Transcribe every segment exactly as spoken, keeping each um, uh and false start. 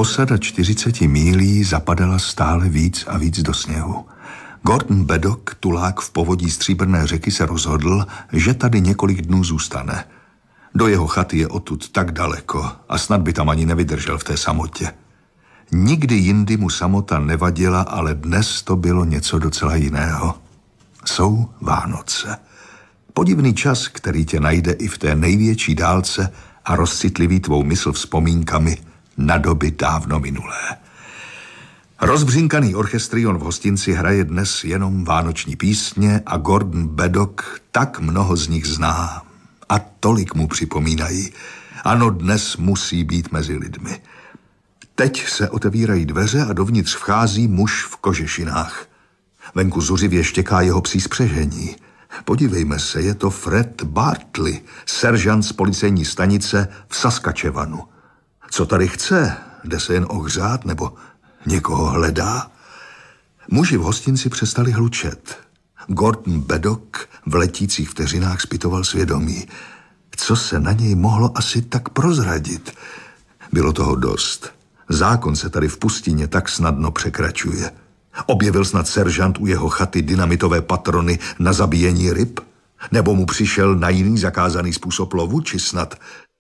Osada čtyřiceti mílí zapadala stále víc a víc do sněhu. Gordon Beddock, tulák v povodí Stříbrné řeky, se rozhodl, že tady několik dnů zůstane. Do jeho chaty je odtud tak daleko a snad by tam ani nevydržel v té samotě. Nikdy jindy mu samota nevadila, ale dnes to bylo něco docela jiného. Jsou Vánoce. Podivný čas, který tě najde i v té největší dálce a rozcitlivý tvou mysl vzpomínkami na doby dávno minulé. Rozbřinkaný orchestrion v hostinci hraje dnes jenom vánoční písně a Gordon Beddock tak mnoho z nich zná a tolik mu připomínají. Ano, dnes musí být mezi lidmi. Teď se otevírají dveře a dovnitř vchází muž v kožešinách. Venku zuřivě štěká jeho psí spřežení. Podívejme se, je to Fred Bartley, seržant z policejní stanice v Saskatchewanu. Co tady chce? Jde se jen ohřát nebo někoho hledá? Muži v hostinci přestali hlučet. Gordon Beddock v letících vteřinách zpytoval svědomí. Co se na něj mohlo asi tak prozradit? Bylo toho dost. Zákon se tady v pustině tak snadno překračuje. Objevil snad seržant u jeho chaty dynamitové patrony na zabíjení ryb? Nebo mu přišel na jiný zakázaný způsob lovu, či snad...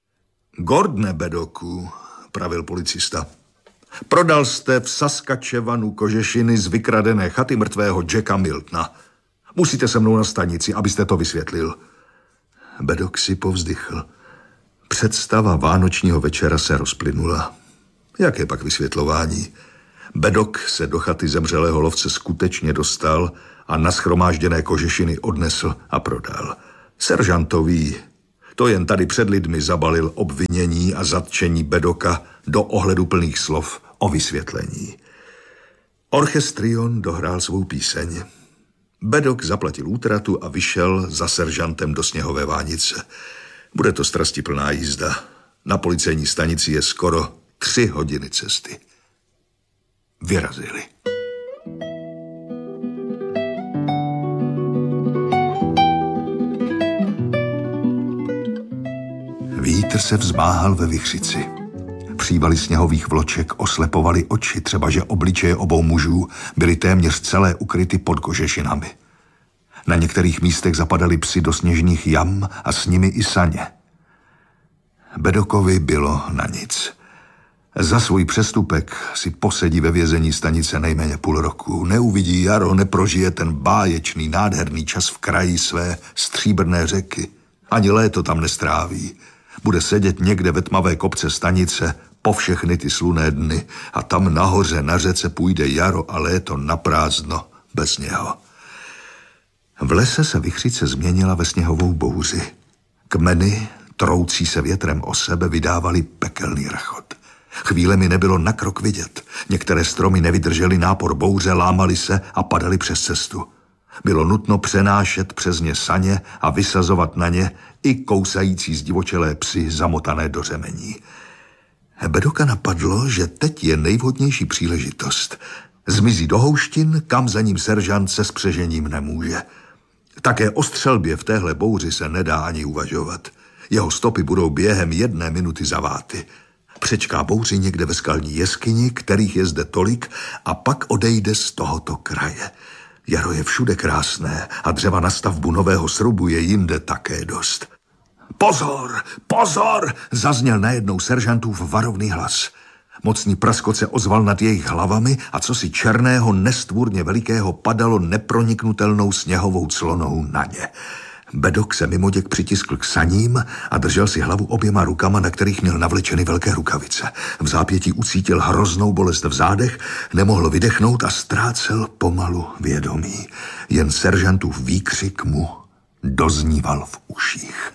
Gordone Beddocku, pravil policista, prodal jste v Saskatchewanu kožešiny z vykradené chaty mrtvého Jacka Miltona. Musíte se mnou na stanici, abyste to vysvětlil. Beddock si povzdychl. Představa vánočního večera se rozplynula. Jaké pak vysvětlování? Beddock se do chaty zemřelého lovce skutečně dostal a nashromážděné kožešiny odnesl a prodal. Seržantový to jen tady před lidmi zabalil obvinění a zatčení Beddocka do ohleduplných slov o vysvětlení. Orchestrion dohrál svou píseň. Beddock zaplatil útratu a vyšel za seržantem do sněhové vánice. Bude to strastiplná jízda. Na policejní stanici je skoro tři hodiny cesty. Vyrazili. Vítr se vzmáhal ve vichřici. Přívaly sněhových vloček oslepovaly oči, třeba že obličeje obou mužů byly téměř celé ukryty pod kožešinami. Na některých místech zapadaly psi do sněžných jam a s nimi i saně. Beddockovi bylo na nic. Za svůj přestupek si posedí ve vězení stanice nejméně půl roku. Neuvidí jaro, neprožije ten báječný, nádherný čas v kraji své Stříbrné řeky. Ani léto tam nestráví. Bude sedět někde ve tmavé kopce stanice po všechny ty slunné dny a tam nahoře na řece půjde jaro a léto naprázdno bez něho. V lese se vichřice změnila ve sněhovou bouři. Kmeny, troucí se větrem o sebe, vydávaly pekelný rachot. Chvílemi nebylo na krok vidět. Některé stromy nevydržely nápor bouře, lámaly se a padaly přes cestu. Bylo nutno přenášet přes ně saně a vysazovat na ně i kousající zdivočelé psy zamotané do řemení. Beddocka napadlo, že teď je nejvhodnější příležitost. Zmizí do houštin, kam za ním seržant se spřežením nemůže. Také o střelbě v téhle bouři se nedá ani uvažovat. Jeho stopy budou během jedné minuty zaváty. Přečká bouři někde ve skalní jeskyni, kterých je zde tolik, a pak odejde z tohoto kraje. Jaro je všude krásné a dřeva na stavbu nového srubu je jinde také dost. Pozor, pozor, zazněl najednou seržantův varovný hlas. Mocný praskot se ozval nad jejich hlavami a cosi černého, nestvůrně velikého padalo neproniknutelnou sněhovou clonou na ně. Beddock se mimoděk přitiskl k saním a držel si hlavu oběma rukama, na kterých měl navlečeny velké rukavice. V zápětí ucítil hroznou bolest v zádech, nemohl vydechnout a ztrácel pomalu vědomí. Jen seržantův výkřik mu dozníval v uších.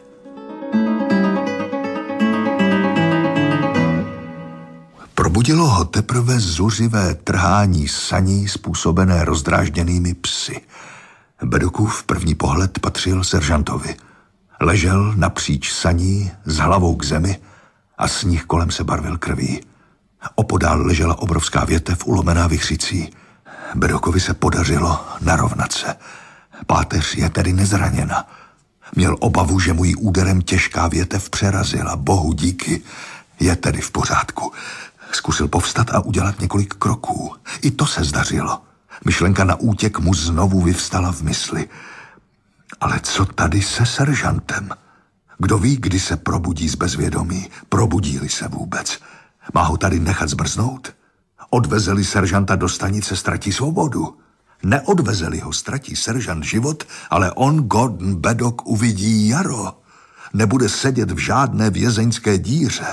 Probudilo ho teprve zuřivé trhání saní způsobené rozdrážděnými psy. Beddockův první pohled patřil seržantovi. Ležel napříč saní s hlavou k zemi a sníh kolem se barvil krví. Opodál ležela obrovská větev ulomená vichřicí. Beddockovi se podařilo narovnat se. Páteř je tedy nezraněna. Měl obavu, že mu jí úderem těžká větev přerazila. Bohu díky, je tedy v pořádku. Zkusil povstat a udělat několik kroků. I to se zdařilo. Myšlenka na útěk mu znovu vyvstala v mysli. Ale co tady se seržantem? Kdo ví, kdy se probudí z bezvědomí? Probudí-li se vůbec? Má ho tady nechat zmrznout? Odvezeli seržanta do stanice, ztratí svobodu. Neodvezeli ho, ztratí seržant život, ale on, Gordon Beddock, uvidí jaro. Nebude sedět v žádné vězeňské díře.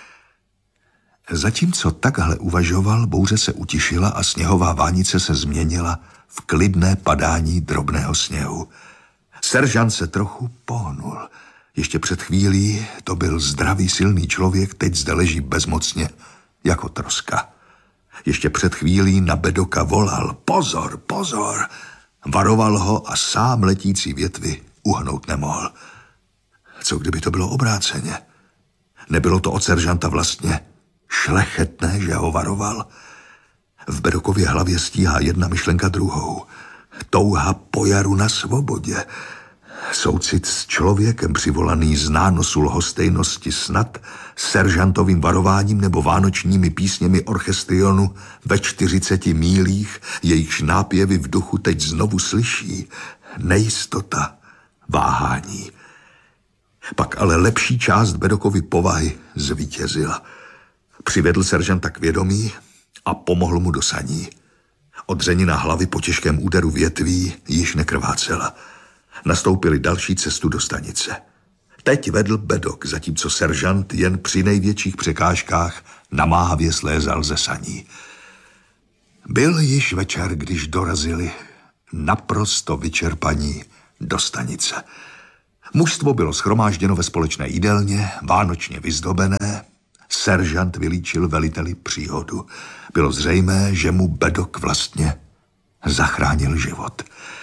Zatímco takhle uvažoval, bouře se utišila a sněhová vánice se změnila v klidné padání drobného sněhu. Seržant se trochu pohnul. Ještě před chvílí to byl zdravý, silný člověk, teď zde leží bezmocně, jako troska. Ještě před chvílí na Beddocka volal: pozor, pozor! Varoval ho a sám letící větvy uhnout nemohl. Co kdyby to bylo obráceně? Nebylo to od seržanta vlastně šlechetné, že ho varoval? V Beddockově hlavě stíhá jedna myšlenka druhou. Touha po jaru na svobodě. Soucit s člověkem přivolaný z nánosu lhostejnosti snad seržantovým varováním nebo vánočními písněmi orchestrionu ve čtyřiceti mílích, jejichž nápěvy v duchu teď znovu slyší. Nejistota, váhání. Pak ale lepší část Beddockovy povahy zvítězila. Přivedl seržanta k vědomí a pomohl mu do saní. Odřenina hlavy po těžkém úderu větví již nekrvácela. Nastoupili další cestu do stanice. Teď vedl Beddock, zatímco seržant jen při největších překážkách namáhavě slézal ze saní. Byl již večer, když dorazili naprosto vyčerpaní do stanice. Mužstvo bylo shromážděno ve společné jídelně, vánočně vyzdobené. Seržant vylíčil veliteli příhodu. Bylo zřejmé, že mu Beddock vlastně zachránil život.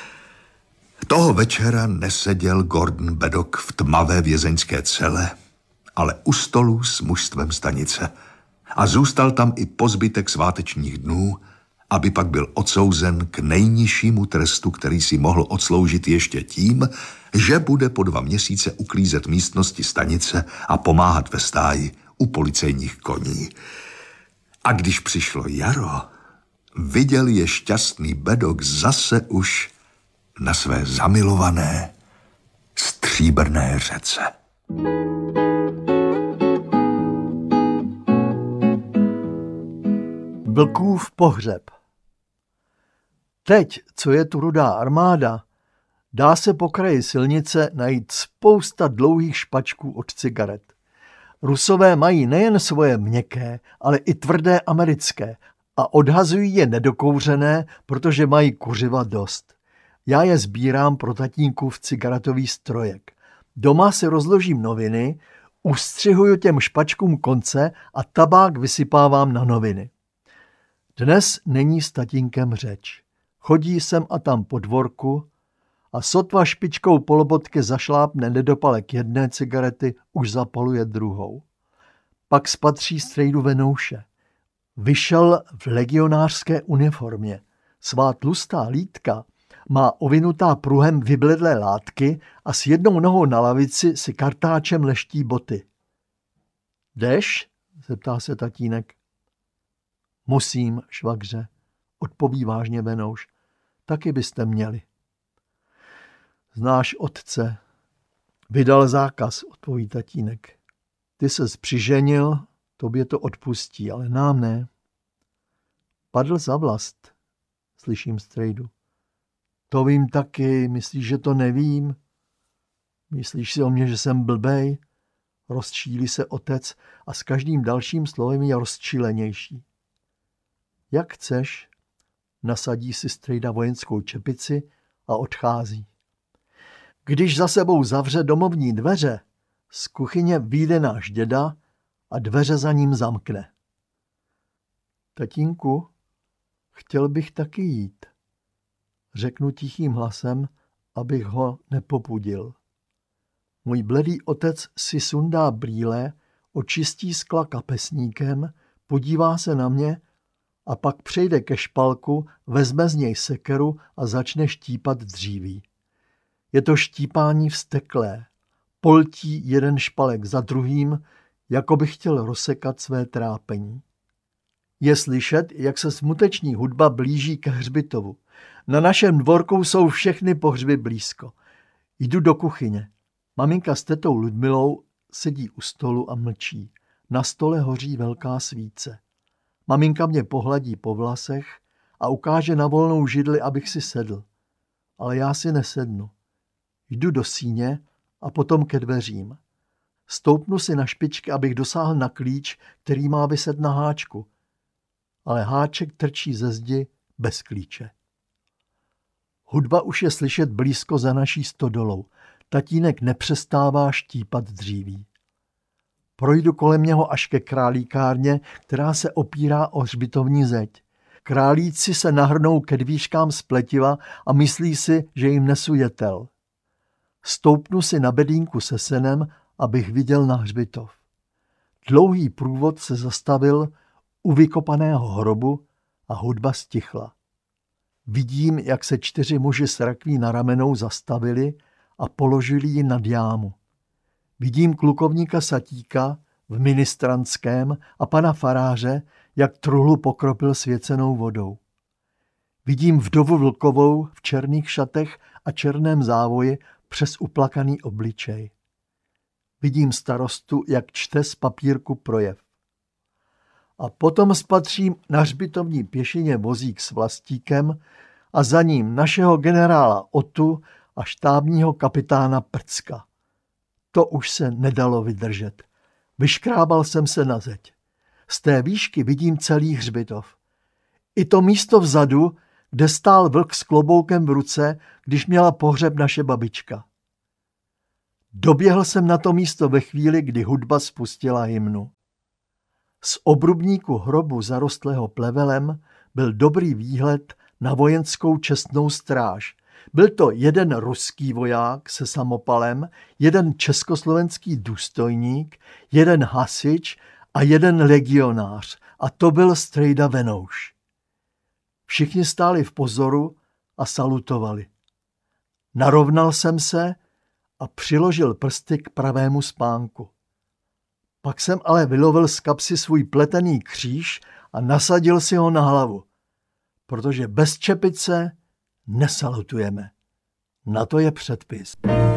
Toho večera neseděl Gordon Beddock v tmavé vězeňské cele, ale u stolu s mužstvem stanice. A zůstal tam i po zbytek svátečních dnů, aby pak byl odsouzen k nejnižšímu trestu, který si mohl odsloužit ještě tím, že bude po dva měsíce uklízet místnosti stanice a pomáhat ve stáji u policejních koní. A když přišlo jaro, viděl je šťastný Beddock zase už na své zamilované stříbrné řece. Vlkův pohřeb. Teď, co je tu rudá armáda, dá se po kraji silnice najít spousta dlouhých špačků od cigaret. Rusové mají nejen svoje měkké, ale i tvrdé americké a odhazují je nedokouřené, protože mají kuřiva dost. Já je sbírám pro tatínkův cigaretový strojek. Doma si rozložím noviny, ustřihuju těm špačkům konce a tabák vysypávám na noviny. Dnes není s tatínkem řeč. Chodí sem a tam po dvorku a sotva špičkou polobotky zašlápne nedopalek jedné cigarety, už zapaluje druhou. Pak spatří strejdu Venouše. Vyšel v legionářské uniformě. Svá tlustá lítka má ovinutá pruhem vybledlé látky a s jednou nohou na lavici si kartáčem leští boty. Jdeš? Zeptá se tatínek. Musím, švagře, odpoví vážně Venouš. Taky byste měli. Znáš otce. Vydal zákaz, odpoví tatínek. Ty ses přiženil, tobě to odpustí, ale nám ne. Padl za vlast, slyším strejdu. To vím taky, myslíš, že to nevím? Myslíš si o mě, že jsem blbej? Rozčílí se otec a s každým dalším slovem je rozčílenější. Jak chceš, nasadí si strejda vojenskou čepici a odchází. Když za sebou zavře domovní dveře, z kuchyně vyjde náš děda a dveře za ním zamkne. Tatínku, chtěl bych taky jít, řeknu tichým hlasem, abych ho nepopudil. Můj bledý otec si sundá brýle, očistí skla kapesníkem, podívá se na mě a pak přejde ke špalku, vezme z něj sekeru a začne štípat dříví. Je to štípání vzteklé. Poltí jeden špalek za druhým, jako by chtěl rozsekat své trápení. Je slyšet, jak se smuteční hudba blíží k hřbitovu. Na našem dvorku jsou všechny pohřby blízko. Jdu do kuchyně. Maminka s tetou Ludmilou sedí u stolu a mlčí. Na stole hoří velká svíce. Maminka mě pohladí po vlasech a ukáže na volnou židli, abych si sedl. Ale já si nesednu. Jdu do síně a potom ke dveřím. Stoupnu si na špičky, abych dosáhl na klíč, který má viset na háčku. Ale háček trčí ze zdi bez klíče. Hudba už je slyšet blízko za naší stodolou. Tatínek nepřestává štípat dříví. Projdu kolem něho až ke králíkárně, která se opírá o hřbitovní zeď. Králíci se nahrnou ke dvířkám z pletiva a myslí si, že jim nesu jetel. Stoupnu si na bedínku se senem, abych viděl na hřbitov. Dlouhý průvod se zastavil u vykopaného hrobu a hudba stichla. Vidím, jak se čtyři muži s rakví na ramenou zastavili a položili ji nad jámu. Vidím klukovníka Satíka v ministrantském a pana faráře, jak truhlu pokropil svěcenou vodou. Vidím vdovu Vlkovou v černých šatech a černém závoji přes uplakaný obličej. Vidím starostu, jak čte z papírku projev. A potom spatřím na hřbitovní pěšině vozík s Vlastíkem a za ním našeho generála Otu a štábního kapitána Prcka. To už se nedalo vydržet. Vyškrábal jsem se na zeď. Z té výšky vidím celý hřbitov. I to místo vzadu, kde stál vlk s kloboukem v ruce, když měla pohřeb naše babička. Doběhl jsem na to místo ve chvíli, kdy hudba spustila hymnu. Z obrubníku hrobu zarostlého plevelem byl dobrý výhled na vojenskou čestnou stráž. Byl to jeden ruský voják se samopalem, jeden československý důstojník, jeden hasič a jeden legionář, a to byl strejda Venouš. Všichni stáli v pozoru a salutovali. Narovnal jsem se a přiložil prsty k pravému spánku. Pak jsem ale vylovil z kapsy svůj pletený kříž a nasadil si ho na hlavu, protože bez čepice nesalutujeme. Na to je předpis.